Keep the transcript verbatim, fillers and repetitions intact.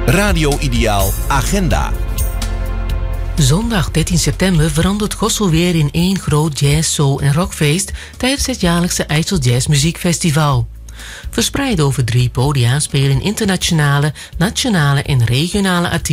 Radio Ideaal Agenda. Zondag dertien september verandert Gossel weer in één groot jazz, soul en rockfeest tijdens het jaarlijkse IJssel Jazz Muziekfestival. Verspreid over drie podia spelen internationale, nationale en regionale artiesten